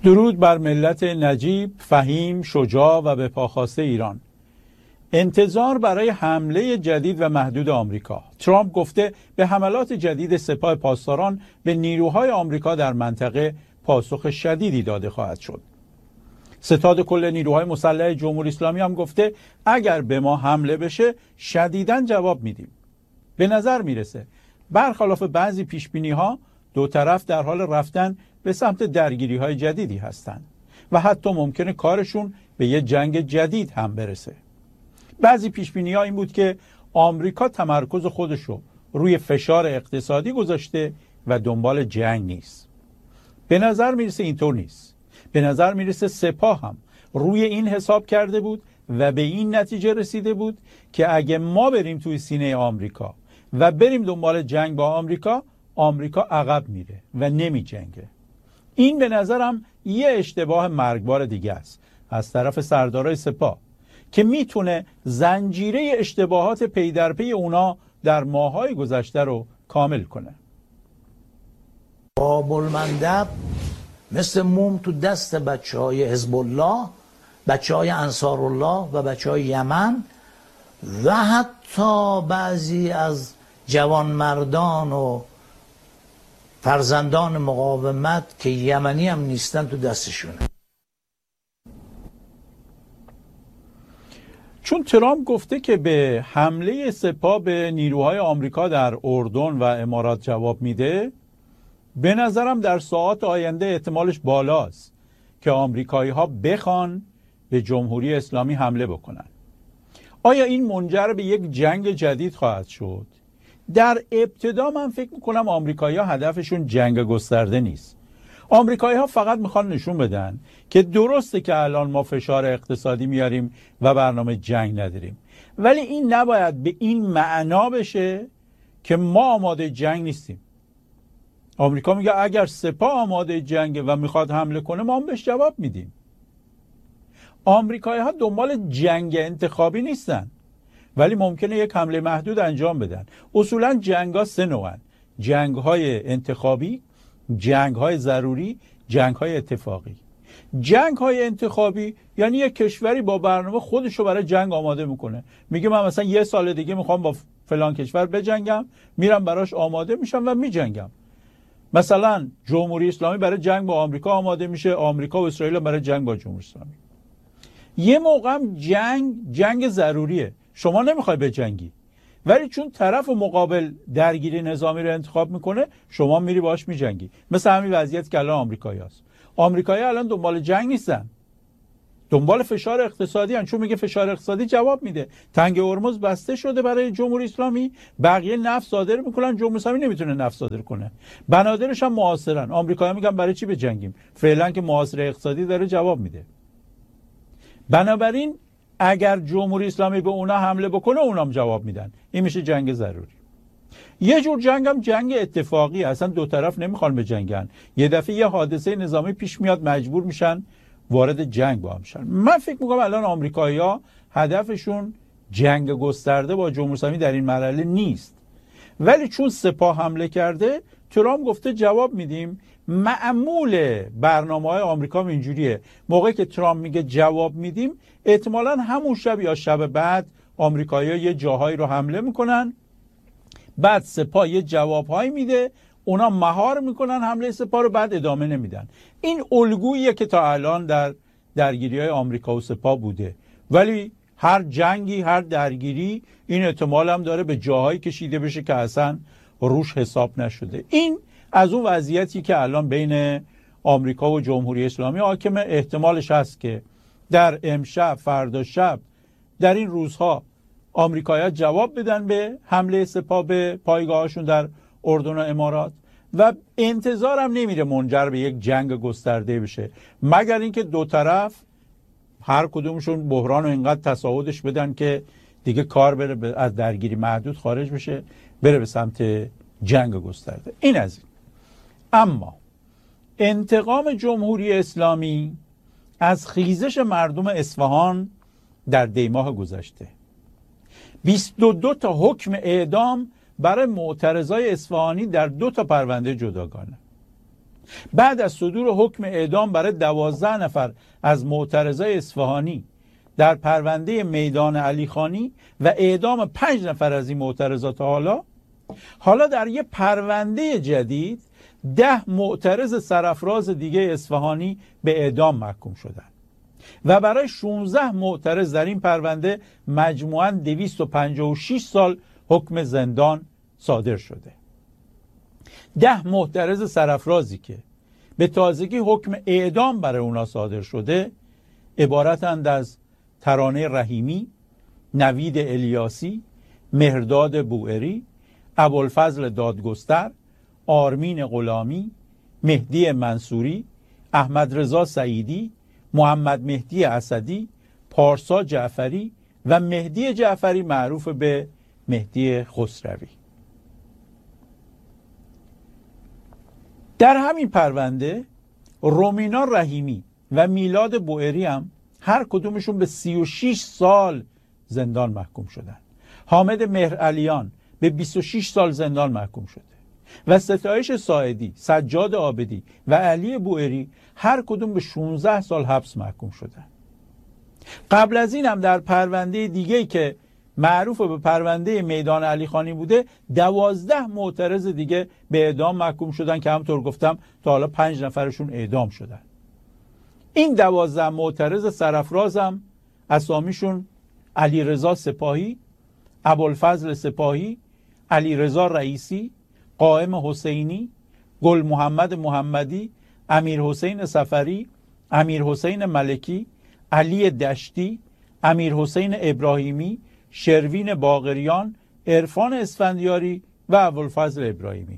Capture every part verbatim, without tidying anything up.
درود بر ملت نجیب، فهیم، شجاع و به پاخواسته ایران. انتظار برای حمله جدید و محدود آمریکا. ترامپ گفته به حملات جدید سپاه پاسداران به نیروهای آمریکا در منطقه پاسخ شدیدی داده خواهد شد. ستاد کل نیروهای مسلح جمهوری اسلامی هم گفته اگر به ما حمله بشه شدیداً جواب میدیم. به نظر میرسه برخلاف بعضی پیشبینی‌ها دو طرف در حال رفتن به سمت درگیری‌های جدیدی هستند و حتی ممکنه کارشون به یه جنگ جدید هم برسه. بعضی پیشبینی‌ها این بود که آمریکا تمرکز خودشو روی فشار اقتصادی گذاشته و دنبال جنگ نیست. به نظر میرسه اینطور نیست. به نظر میرسه سپاه هم روی این حساب کرده بود و به این نتیجه رسیده بود که اگه ما بریم توی سینه آمریکا و بریم دنبال جنگ با آمریکا، آمریکا عقب میره و نمی جنگه. این به نظرم یه اشتباه مرگبار دیگه است از طرف سردارای سپاه که میتونه زنجیره اشتباهات پی در پی اونا در ماه‌های گذشته رو کامل کنه. باب المندب مثل موم تو دست بچه های حزب الله، بچه های انصار الله و بچه های یمن و حتی بعضی از جوانمردان و فرزندان مقاومت که یمنی هم نیستن تو دستشونه. چون ترامپ گفته که به حمله سپاه به نیروهای آمریکا در اردن و امارات جواب میده، به نظرم در ساعات آینده احتمالش بالاست که آمریکایی ها بخوان به جمهوری اسلامی حمله بکنن. آیا این منجر به یک جنگ جدید خواهد شد؟ در ابتدا من فکر میکنم آمریکایی ها هدفشون جنگ گسترده نیست. آمریکایی ها فقط میخوان نشون بدن که درسته که الان ما فشار اقتصادی میاریم و برنامه جنگ نداریم، ولی این نباید به این معنا بشه که ما آماده جنگ نیستیم. آمریکا میگه اگر سپاه آماده جنگه و میخواد حمله کنه ما هم بهش جواب میدیم. آمریکایی ها دنبال جنگ انتخابی نیستن، ولی ممکنه یک حمله محدود انجام بدن. اصولا جنگ ها سه نوعن: جنگ های انتخابی، جنگ های ضروری، جنگ های اتفاقی. جنگ های انتخابی یعنی یک کشوری با برنامه خودشو برای جنگ آماده میکنه، میگه من مثلا یه سال دیگه میخوام با فلان کشور بجنگم، میرم براش آماده میشم و میجنگم. مثلا جمهوری اسلامی برای جنگ با آمریکا آماده میشه، آمریکا و اسرائیل برای جنگ با جمهوری اسلامی. یه موقع هم جنگ جنگ ضروریه، شما نمیخوای بجنگی، ولی چون طرف مقابل درگیری نظامی رو انتخاب میکنه شما میری باش میجنگی. مثل همین وضعیت که الان آمریکایی هست. آمریکایی الان دنبال جنگ نیستن، دنبال فشار اقتصادی هن، چون میگه فشار اقتصادی جواب میده. تنگ هرمز بسته شده برای جمهوری اسلامی، بقیه نفت صادر میکنن، جمهوری اسلامی نمیتونه نفت صادر کنه. بنادرش هم محاصرن. آمریکایی میگن برای چی بجنگیم؟ فعلا که محاصره اقتصادی داره جواب میده. بنابراین اگر جمهوری اسلامی به اونا حمله بکنه اونام جواب میدن. این میشه جنگ ضروری. یه جور جنگ هم جنگ اتفاقی، اصلا دو طرف نمیخوان بجنگن، یه دفعه یه حادثه نظامی پیش میاد مجبور میشن وارد جنگ با هم شن. من فکر میکنم الان آمریکایی‌ها هدفشون جنگ گسترده با جمهوری اسلامی در این مرحله نیست، ولی چون سپاه حمله کرده ترامپ گفته جواب میدیم. معمول برنامه‌های آمریکا اینجوریه، موقعی که ترامپ میگه جواب میدیم احتمالاً همون شب یا شب بعد آمریکایی‌ها یه جاهایی رو حمله میکنن، بعد سپاه یه جوابهایی میده، اونا مهار میکنن حمله سپاه رو، بعد ادامه نمیدن. این الگوییه که تا الان در درگیری‌های آمریکا و سپاه بوده، ولی هر جنگی، هر درگیری این احتمال هم داره به جاهایی کشیده بشه که اصلا روش حساب نشده. این از اون وضعیتی که الان بین آمریکا و جمهوری اسلامی حاکمه. احتمالش هست که در امشب، فردا شب، در این روزها آمریکایی‌ها جواب بدن به حمله سپاه به پایگاهاشون در اردن و امارات و انتظارم نمیره منجر به یک جنگ گسترده بشه، مگر اینکه دو طرف هر کدومشون بحران رو اینقدر تصاعدش بدن که دیگه کار بره از درگیری محدود خارج بشه، بره به سمت جنگ گسترده. این از این. اما انتقام جمهوری اسلامی از خیزش مردم اصفهان در دیماه گذشته، بیست و دو تا حکم اعدام برای معترضای اصفهانی در دو تا پرونده جداگانه. بعد از صدور حکم اعدام برای دوازده نفر از معترضای اصفهانی در پرونده میدان علیخانی و اعدام پنج نفر از این معترضات حالا حالا در یک پرونده جدید ده معترض سرافراز دیگه اصفهانی به اعدام محکوم شدند و برای شانزده معترض در این پرونده مجموعاً دویست و پنجاه و شش سال حکم زندان صادر شده. ده معترض سرافرازی که به تازگی حکم اعدام برای اونا صادر شده عبارتند از ترانه رحیمی، نوید الیاسی، مهرداد بوئری، ابوالفضل دادگستر، آرمین غلامی، مهدی منصوری، احمد رضا سعیدی، محمد مهدی اسدی، پارسا جعفری و مهدی جعفری معروف به مهدی خسروی. در همین پرونده رومینا رحیمی و میلاد بوئری هم هر کدومشون به سی و شش سال زندان محکوم شدن. حامد مهرعلیان به بیست و شش سال زندان محکوم شده و ستایش ساعدی، سجاد عابدی و علی بوئری هر کدوم به شانزده سال حبس محکوم شدن. قبل از این هم در پرونده دیگه‌ای که معروف به پرونده میدان علیخانی بوده دوازده معترض دیگه به اعدام محکوم شدن که همطور گفتم تا حالا پنج نفرشون اعدام شدن. این دوازده معترض سرافراز هم اسامیشون علیرضا سپاهی، ابوالفضل سپاهی، علیرضا رئیسی، قائم حسینی، گل محمد محمدی، امیر حسین سفری، امیر حسین ملکی، علی دشتی، امیر حسین ابراهیمی، شروین باقریان، عرفان اسفندیاری و ابوالفضل ابراهیمی.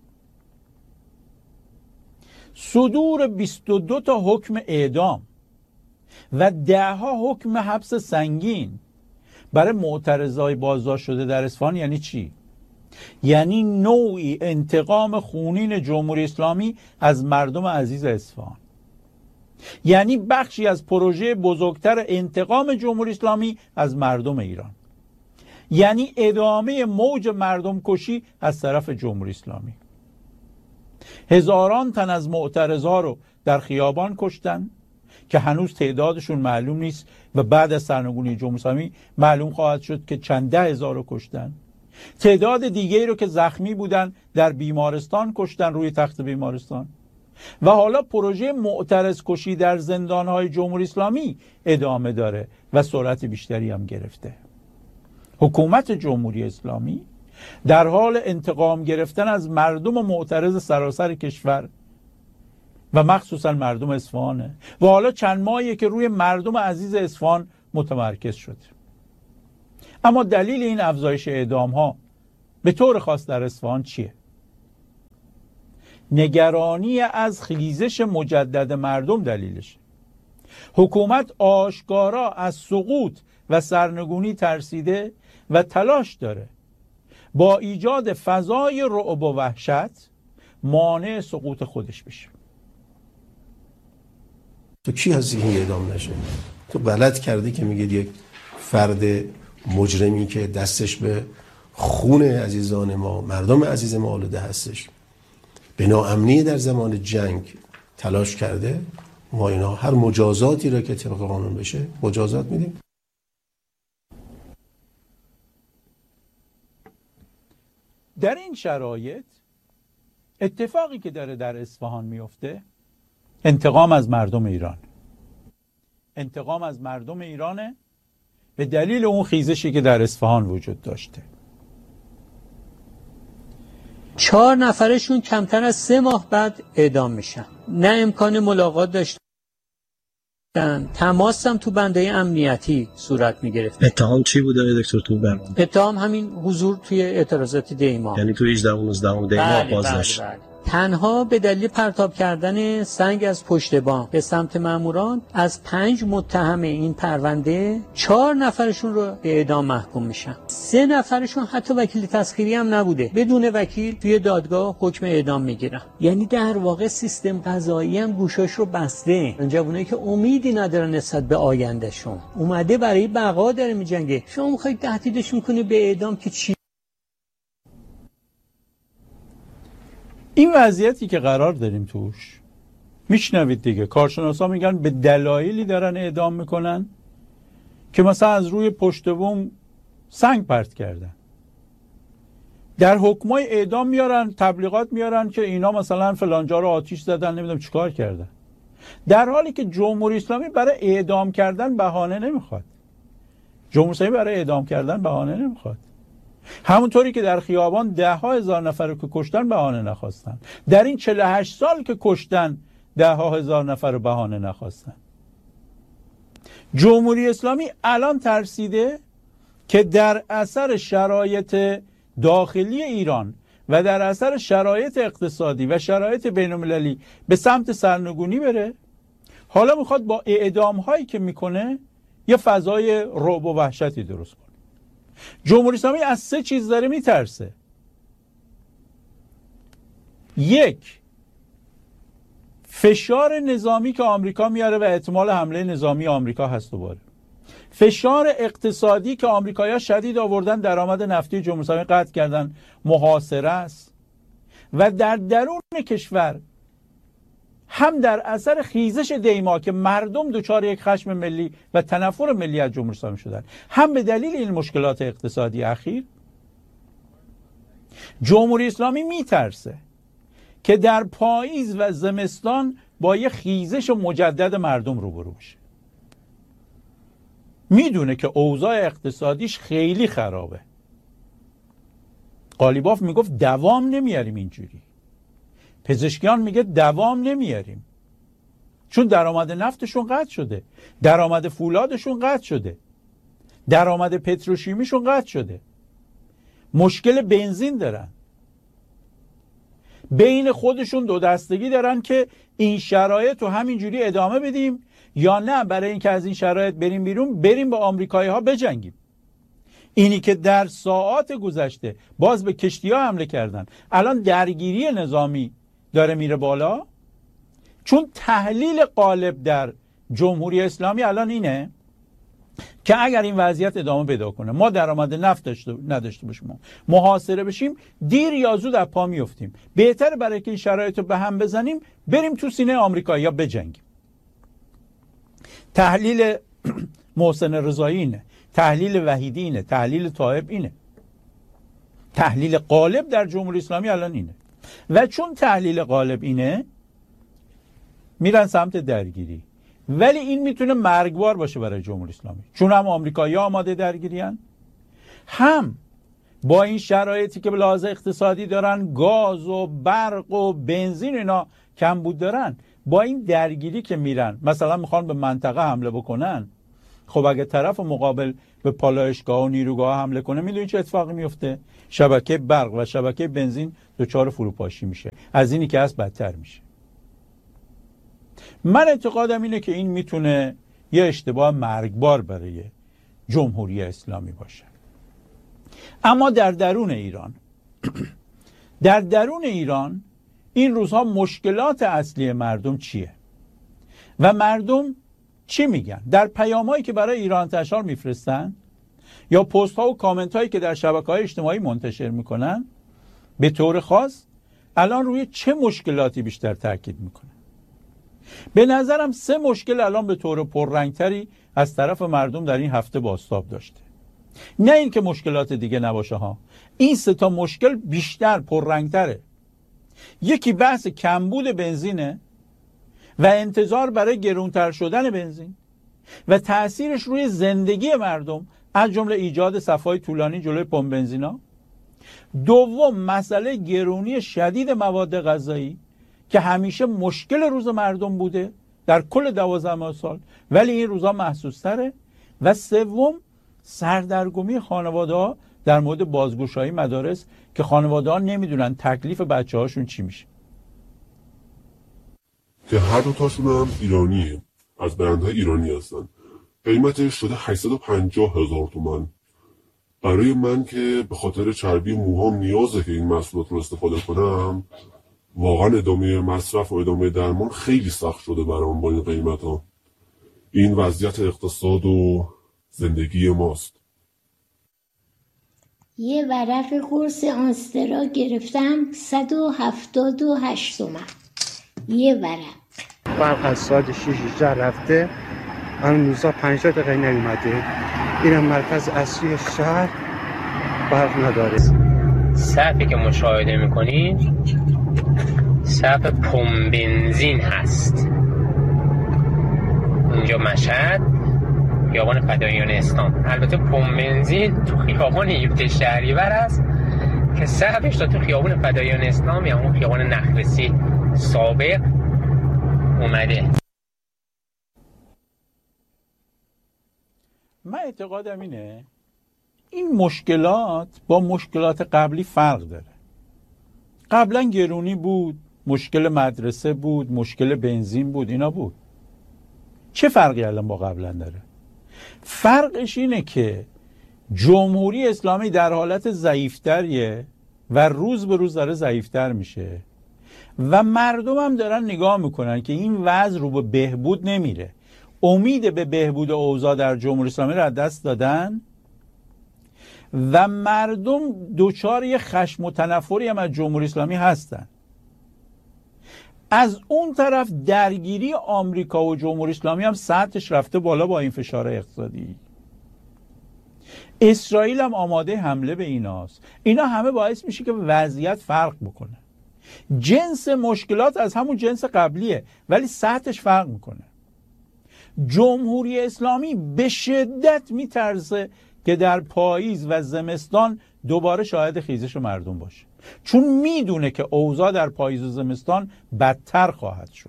صدور بیست و دو تا حکم اعدام و ده ها حکم حبس سنگین برای معترضای بازداشت شده در اصفهان یعنی چی؟ یعنی نوعی انتقام خونین جمهوری اسلامی از مردم عزیز اصفهان، یعنی بخشی از پروژه بزرگتر انتقام جمهوری اسلامی از مردم ایران، یعنی ادامه موج مردم کشی از طرف جمهوری اسلامی. هزاران تن از معترضا رو در خیابان کشتن که هنوز تعدادشون معلوم نیست و بعد از سرنگونی جمهوری اسلامی معلوم خواهد شد که چند ده هزار رو کشتن. تعداد دیگری رو که زخمی بودن در بیمارستان کشتن، روی تخت بیمارستان. و حالا پروژه معترض کشی در زندانهای جمهوری اسلامی ادامه داره و سرعت بیشتری هم گرفته. حکومت جمهوری اسلامی در حال انتقام گرفتن از مردم معترض سراسر کشور و مخصوصا مردم اصفهانه و حالا چند ماهیه که روی مردم عزیز اصفهان متمرکز شده. اما دلیل این افزایش اعدام ها به طور خاص در اصفهان چیه؟ نگرانی از خیزش مجدد مردم دلیلشه. حکومت آشکارا از سقوط و سرنگونی ترسیده و تلاش داره با ایجاد فضای رعب و وحشت مانع سقوط خودش بشه. تو کی هستی که اعدام نشه؟ تو بلد کردی که میگید یک فرد مجرمی که دستش به خون عزیزان ما، مردم عزیز ما آلوده هستش، به ناامنی در زمان جنگ تلاش کرده، ما اینا هر مجازاتی را که طبق قانون بشه مجازات میدیم. در این شرایط اتفاقی که داره در اصفهان میفته انتقام از مردم ایران انتقام از مردم ایرانه به دلیل اون خیزشی که در اصفهان وجود داشته. چهار نفرشون کمتر از سه ماه بعد اعدام میشن. نه امکان ملاقات داشتن، تماس هم تو بنده امنیتی صورت میگرفت. اتهام چی بوده دکتر تو برنامه؟ اتهام همین حضور توی اعتراضات دیما، یعنی تو هجده و نوزده دیما بازداشت. بله بله. تنها به دلیل پرتاب کردن سنگ از پشت بام به سمت ماموران از پنج متهم این پرونده چهار نفرشون رو به اعدام محکوم میشن. سه نفرشون حتی وکیل تسخیری هم نبوده، بدون وکیل توی دادگاه حکم اعدام میگیرن. یعنی در واقع سیستم قضایی هم گوشاش رو بسته. جوونایی که امیدی ندارن نسبت به آیندهشون، اومده برای بقا داره میجنگه. شما میخواید تهدیدشون کنی به اعدام که چی؟ این وضعیتی که قرار داریم توش، میشنوید دیگه، کارشناسا میگن به دلایلی دارن اعدام میکنن که مثلا از روی پشت بوم سنگ پرت کردن. در حکمای اعدام میارن، تبلیغات میارن که اینا مثلا فلانجا رو آتیش زدن، نمیدونم چیکار کردن، در حالی که جمهوری اسلامی برای اعدام کردن بهانه نمیخواد. جمهوری اسلامی برای اعدام کردن بهانه نمیخواد. همونطوری که در خیابان ده ها هزار نفر رو که کشتن بهانه نخواستن، در این چهل و هشت سال که کشتن ده ها هزار نفر رو بهانه نخواستن. جمهوری اسلامی الان ترسیده که در اثر شرایط داخلی ایران و در اثر شرایط اقتصادی و شرایط بین‌المللی به سمت سرنگونی بره. حالا میخواد با اعدام هایی که میکنه یه فضای رعب و وحشتی درست کنه. جمهوری اسلامی از سه چیز داره میترسه. یک، فشار نظامی که آمریکا میاره و احتمال حمله نظامی آمریکا هست دوباره. فشار اقتصادی که آمریکایی‌ها شدید آوردن، درآمد نفتی جمهوری اسلامی قطع کردن، محاصره است. و در درون کشور هم در اثر خیزش دیما که مردم دچار یک خشم ملی و تنفر ملی از جمهوری اسلامی شدن، هم به دلیل این مشکلات اقتصادی اخیر، جمهوری اسلامی میترسه که در پاییز و زمستان با یک خیزش مجدد مردم روبرو بشه. میدونه که اوضاع اقتصادیش خیلی خرابه. قالیباف میگفت دوام نمیاریم اینجوری. پزشکیان میگه دوام نمیاریم. چون درآمد نفتشون قطع شده، درآمد فولادشون قطع شده، درآمد پتروشیمیشون قطع شده، مشکل بنزین دارن، بین خودشون دو دستگی دارن که این شرایط رو همینجوری ادامه بدیم یا نه برای اینکه از این شرایط بریم بیرون، بریم با آمریکایی ها بجنگیم. اینی که در ساعات گذشته باز به کشتی ها حمله کردن، الان درگیری نظامی داره میره بالا. چون تحلیل غالب در جمهوری اسلامی الان اینه که اگر این وضعیت ادامه پیدا کنه، ما درآمد نفت داشته نداشته باشیم، محاصره بشیم، دیر یا زود از پا میافتیم. بهتره برای که این شرایط رو به هم بزنیم بریم تو سینه آمریکایی‌ها بجنگیم. تحلیل محسن رضایی اینه، تحلیل وحیدی اینه، تحلیل طایب اینه، تحلیل غالب در جمهوری اسلامی الان اینه. و چون تحلیل غالب اینه میرن سمت درگیری. ولی این میتونه مرگبار باشه برای جمهوری اسلامی، چون هم آمریکایی‌ها آماده درگیری هن، هم با این شرایطی که به لحاظ اقتصادی دارن، گاز و برق و بنزین اینا کمبود دارن، با این درگیری که میرن مثلا میخوان به منطقه حمله بکنن، خب اگه طرف مقابل به پالایشگاه و نیروگاه حمله کنه، میدونی چه اتفاقی میفته؟ شبکه برق و شبکه بنزین دچار فروپاشی میشه، از اینی که هست بدتر میشه. من اعتقادم اینه که این میتونه یه اشتباه مرگبار برای جمهوری اسلامی باشه. اما در درون ایران در درون ایران این روزها مشکلات اصلی مردم چیه و مردم چی میگن؟ در پیام‌هایی که برای ایران تشار میفرستن یا پست ها و کامنت هایی که در شبکه‌های اجتماعی منتشر میکنن، به طور خاص الان روی چه مشکلاتی بیشتر تاکید میکنن؟ به نظرم سه مشکل الان به طور پررنگتری از طرف مردم در این هفته بازتاب داشته. نه این که مشکلات دیگه نباشه ها، این سه تا مشکل بیشتر پررنگتره. یکی بحث کمبود بنزینه و انتظار برای گرونتر شدن بنزین و تأثیرش روی زندگی مردم، از جمله ایجاد صف‌های طولانی جلوی پمپ بنزینا. دوم مسئله گرونی شدید مواد غذایی که همیشه مشکل روز مردم بوده در کل دوازده سال، ولی این روزا محسوس تره. و سوم سردرگمی خانواده ها در مورد بازگشایی مدارس که خانواده ها نمیدونن تکلیف بچه هاشون چی میشه. که هر دو تاشون هم ایرانیه، از برندهای ایرانی هستن. قیمتش شده هشتصد و پنجاه هزار تومان. برای من که به خاطر چربی موهام نیازه که این محصولات رو استفاده کنم، واقعا ادامه مصرف و ادامه درمان خیلی سخت شده برام با این قیمت ها. این وضعیت اقتصاد و زندگی ماست. یه ورق قرص آنسترا گرفتم صد و هفتاد و هشت تومن یه ورق. برق از ساعت شش اینجا رفته، الان روزا پنجاه دقیقه نیومده. اینم مرکز اصلی شهر برق نداره. صفی که مشاهده میکنید صف پمپ بنزین هست. اینجا مشهد، خیابان فداییان اسلام. البته پمپ بنزین تو خیابان یوبت شهریور است که صفش تا تو خیابان فداییان اسلام یا اون خیابان نخرسی سابق اومده. من اعتقادم اینه این مشکلات با مشکلات قبلی فرق داره. قبلا گرونی بود، مشکل مدرسه بود، مشکل بنزین بود، اینا بود. چه فرقی الان با قبلا داره؟ فرقش اینه که جمهوری اسلامی در حالت ضعیفتریه و روز به روز داره ضعیفتر میشه و مردم هم دارن نگاه میکنن که این وضع رو به بهبود نمیره. امید به بهبود اوضاع در جمهوری اسلامی رو از دست دادن و مردم دوچار یه خشم و تنفری هم از جمهوری اسلامی هستن. از اون طرف درگیری آمریکا و جمهوری اسلامی هم سطحش رفته بالا با این فشار اقتصادی. اسرائیل هم آماده حمله به ایناست. اینا همه باعث میشه که وضعیت فرق بکنه. جنس مشکلات از همون جنس قبلیه ولی سطحش فرق میکنه. جمهوری اسلامی به شدت میترسه که در پاییز و زمستان دوباره شاهد خیزش مردم باشه، چون میدونه که اوضاع در پاییز و زمستان بدتر خواهد شد.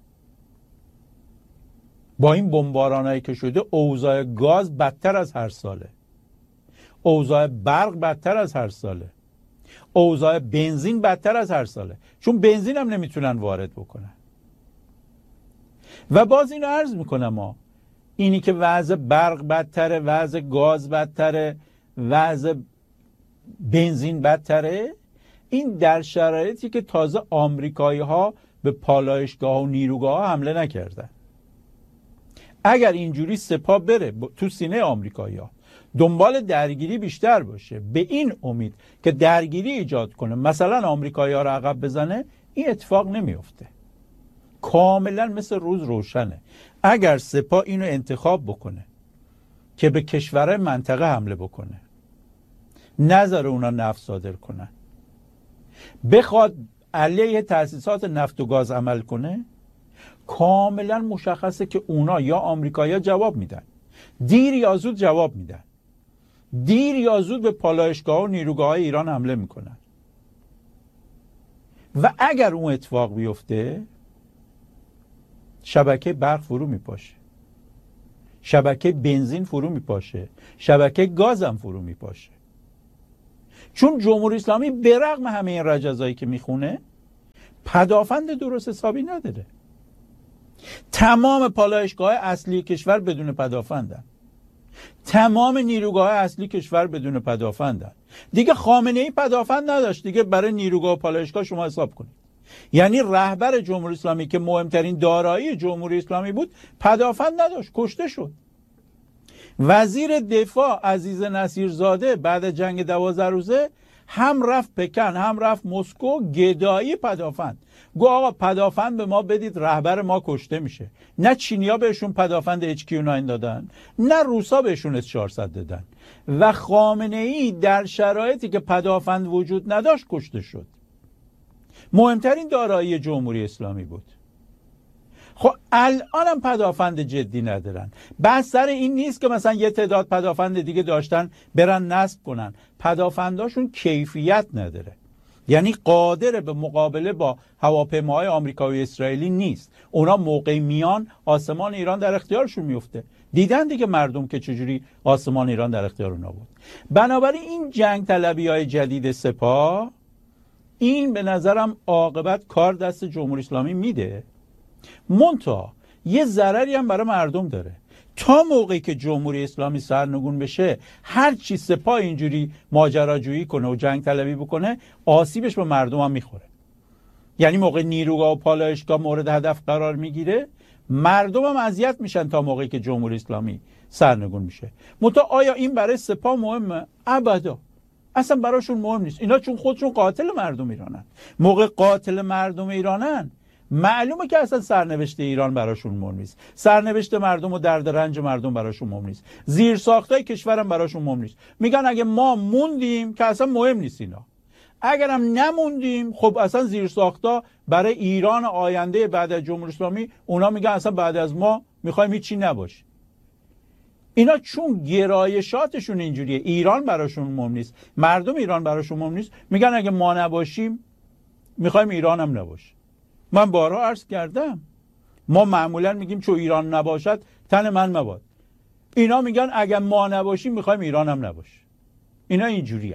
با این بمبارانایی که شده اوضاع گاز بدتر از هر ساله، اوضاع برق بدتر از هر ساله، اوضاع بنزین بدتر از هر ساله، چون بنزین هم نمیتونن وارد بکنن. و باز اینو عرض میکنم ما اینی که وضع برق بدتره، وضع گاز بدتره، وضع بنزین بدتره، این در شرایطی که تازه آمریکایی ها به پالایشگاه و نیروگاه ها حمله نکردن. اگر اینجوری سپاه بره تو سینه آمریکایی ها، دنبال درگیری بیشتر باشه، به این امید که درگیری ایجاد کنه، مثلا آمریکایی ها رو عقب بزنه، این اتفاق نمیفته. کاملا مثل روز روشنه. اگر سپاه اینو انتخاب بکنه که به کشورهای منطقه حمله بکنه، نظر اونا نفت صادر کنن، بخواد علیه تأسیسات نفت و گاز عمل کنه، کاملا مشخصه که اونا یا آمریکایی‌ها جواب میدن، دیر یا زود جواب میدن، دیر یا زود به پالایشگاه و نیروگاه ایران حمله میکنن. و اگر اون اتفاق بیفته، شبکه برق فرو میپاشه، شبکه بنزین فرو میپاشه، شبکه گاز هم فرو میپاشه. چون جمهوری اسلامی به رغم همه این رجزایی که میخونه پدافند درست حسابی نداره. تمام پالایشگاه اصلی کشور بدون پدافندن، تمام نیروگاه اصلی کشور بدون پدافندن. دیگه خامنه ای پدافند نداشت دیگه. برای نیروگاه و پالایشگاه شما حساب کنید. یعنی رهبر جمهوری اسلامی که مهمترین دارایی جمهوری اسلامی بود پدافند نداشت، کشته شد. وزیر دفاع عزیز نصیرزاده بعد از جنگ دوازده روزه هم رفت پکن هم رفت مسکو، گدایی پدافند. گو آقا پدافند به ما بدید، رهبر ما کشته میشه. نه چینیا بهشون پدافند اچ کیو نه دادن، نه روسا بهشون اس چهارصد دادن. و خامنه ای در شرایطی که پدافند وجود نداشت کشته شد. مهمترین دارایی جمهوری اسلامی بود. خب الان هم پدافند جدی ندارن. بحث سر این نیست که مثلا یه تعداد پدافند دیگه داشتن برن نصب کنن. پدافنداشون کیفیت نداره، یعنی قادر به مقابله با هواپیماهای آمریکایی و اسرائیلی نیست. اونا موقع میان آسمان ایران در اختیارشون میفته. دیدن دیگه مردم که چجوری آسمان ایران در اختیار اونا بود. بنابراین این جنگ طلبی های جدید سپاه، این به نظرم عاقبت کار دست جمهوری اسلامی میده. منتها یه ضرری هم برای مردم داره. تا موقعی که جمهوری اسلامی سرنگون بشه، هر چی سپاه اینجوری ماجراجویی کنه و جنگ طلبی بکنه، آسیبش به مردم هم میخوره. یعنی موقع نیروگاه و پالایشگاه مورد هدف قرار میگیره، مردم هم اذیت میشن تا موقعی که جمهوری اسلامی سرنگون میشه. منتها آیا این برای سپاه مهمه؟ ابدا. اصلا براشون مهم نیست. اینا چون خودشون قاتل مردم ایرانن، موقع قاتل مردم ایرانن معلومه که اصلا سرنوشت ایران براشون مهم نیست، سرنوشت مردم و درد رنج مردم براشون مهم نیست، زیر ساختای کشورم براشون مهم نیست. میگن اگه ما موندیم که اصلا مهم نیست اینا، اگرم نموندیم خب اصلا زیر ساختا برای ایران آینده بعد از جمهوری اسلامی، اونا میگن اصلا بعد از ما میخوایم هیچی نباشه. اینا چون گرایشاتشون اینجوریه، ایران براشون مهم نیست، مردم ایران براشون مهم نیست، میگن اگه ما نباشیم میخوایم ایران هم نباشه. من بارها عرض کردم ما معمولا میگیم چون ایران نباشد تن من مباد، اینا میگن اگه ما نباشیم میخوایم ایران هم نباشه. اینا اینجوریه.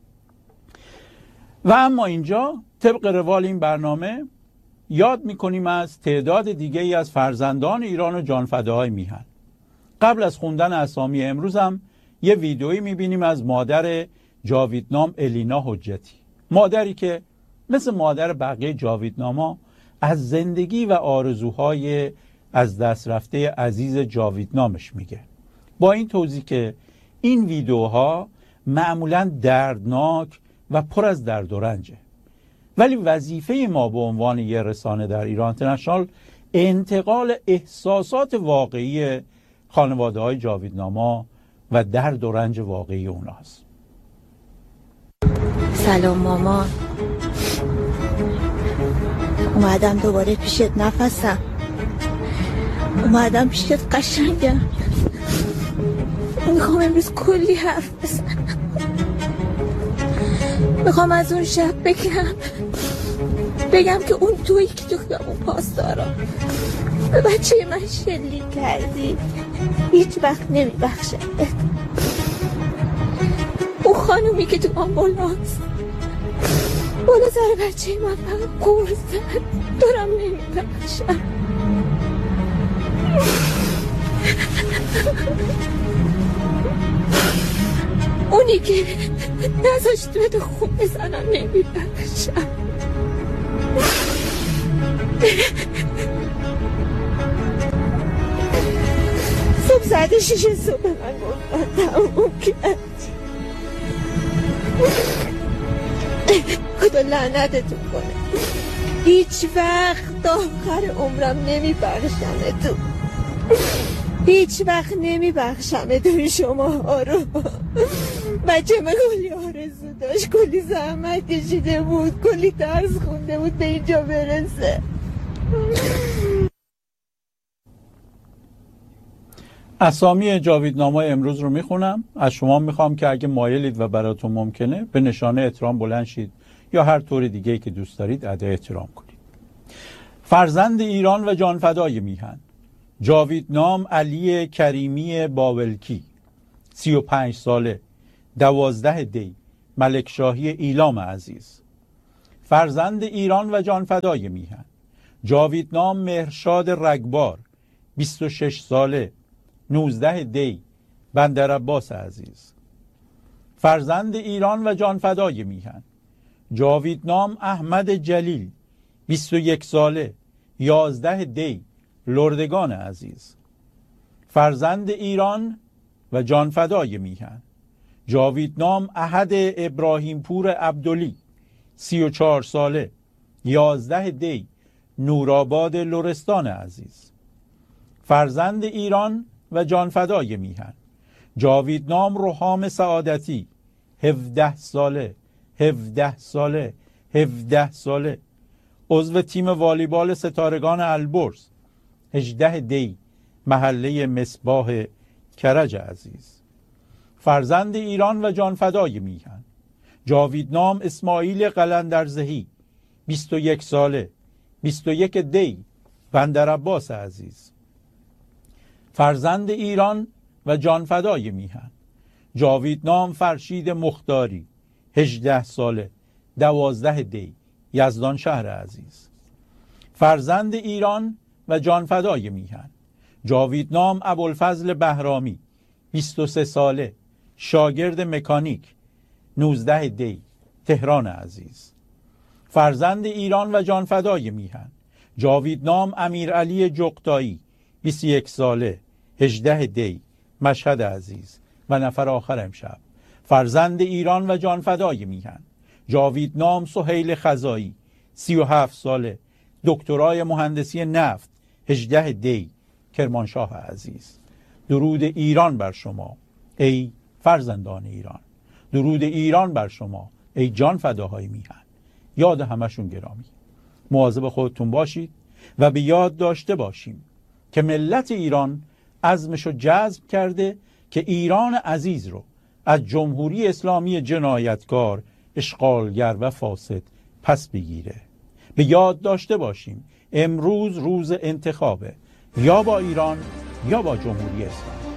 و اما اینجا طبق روال این برنامه یاد میکنیم از تعداد دیگه ای از فرزندان ایران و جانفداهای میهن. قبل از خوندن اسامی امروز هم یه ویدئویی میبینیم از مادر جاویدنام الینا حجتی، مادری که مثل مادر بقیه جاویدناما از زندگی و آرزوهای از دست رفته عزیز جاویدنامش میگه، با این توضیح که این ویدئوها معمولاً دردناک و پر از درد و رنجه، ولی وظیفه ما به عنوان یه رسانه در ایران اینترنشنال انتقال احساسات واقعی خانواده های جاویدناما و درد و رنج واقعی اوناست. سلام مامان، اومدم دوباره پیشت نفسم، اومدم پیشت قشنگم، میخوام امروز کلی حرف بزنم، میخوام از اون شب بگم بگم که اون تویی که تو خیابون پاسدارا به بچه من شلیک کردی هیچ وقت نمیبخشم. اون خانومی که تو آمبولانس بالا سر بچه من فقط قور زد دارم نمیبخشم. اونی که نذاشت به تو خوب بزنم نمیبخشم. صبح ساعت شیش صبح من گفتم تموم کرد. خدا لعنتتون کنه، هیچ وقت تا آخر عمرم نمیبخشم تو، هیچ وقت نمیبخشم تو شما ها رو. بچه من کلی آرزو داشت، کلی زحمت کشیده بود، کلی درس خونده بود به اینجا برسه. اسامی جاویدنامه امروز رو میخونم. از شما میخوام که اگه مایلید و براتون ممکنه به نشانه احترام بلند شید یا هر طور دیگه که دوست دارید ادای احترام کنید. فرزند ایران و جانفدای میهن جاویدنام علی کریمی باولکی، سی و پنج ساله، دوازده دی، ملکشاهی ایلام عزیز. فرزند ایران و جانفدای میهن جاویدنام مهرشاد رگبار، بیست و شش ساله، نوزده دی، بندر عباس عزیز. فرزند ایران و جانفدای میهن جاویدنام احمد جلیل، بیست و یک ساله، یازده دی، لردگان عزیز. فرزند ایران و جانفدای میهن جاویدنام احد ابراهیم پور عبدلی، سی و چهار ساله، یازده دی، نورآباد لرستان عزیز. فرزند ایران و جانفدای میهن جاویدنام رهام سعادتی، هفده ساله، هفده ساله، هفده ساله، عضو تیم والیبال ستارگان البرز، هجده دی، محله مصباح کرج عزیز. فرزند ایران و جانفدای میهن جاویدنام اسماعیل قلندرزهی، بیست و یک ساله، بیست و یک دی، بندر عباس عزیز. فرزند ایران و جانفدای میهن جاویدنام فرشید مختاری، هجده ساله، دوازده دی، یزدان شهر عزیز. فرزند ایران و جانفدای میهن جاویدنام ابوالفضل بهرامی، بیست و سه ساله، شاگرد مکانیک، نوزده دی، تهران عزیز. فرزند ایران و جانفدای میهن جاویدنام امیرعلی جغتایی، بیست و یک ساله، هجده دی، مشهد عزیز. و نفر آخر امشب فرزند ایران و جانفدای میهن، جاوید نام سهیل خزایی، سی و هفت ساله، دکترای مهندسی نفت، هجده دی، کرمانشاه عزیز. درود ایران بر شما ای فرزندان ایران، درود ایران بر شما ای جانفداهای میهن. یاد همشون گرامی. مواظب خودتون باشید و به یاد داشته باشیم که ملت ایران عزمشو جزم کرده که ایران عزیز رو از جمهوری اسلامی جنایتکار، اشغالگر و فاسد پس بگیره. به یاد داشته باشیم امروز روز انتخابه، یا با ایران یا با جمهوری اسلامی.